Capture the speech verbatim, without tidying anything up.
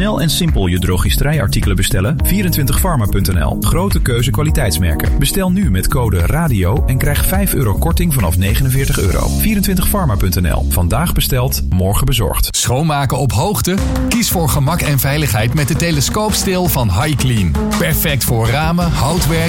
Snel en simpel je drogisterijartikelen bestellen? vierentwintig pharma punt n l. Grote keuze kwaliteitsmerken. Bestel nu met code RADIO en krijg vijf euro korting vanaf negenenveertig euro. vierentwintig pharma punt n l. Vandaag besteld, morgen bezorgd. Schoonmaken op hoogte? Kies voor gemak en veiligheid met de telescoopsteel van HiClean. Perfect voor ramen, houtwerk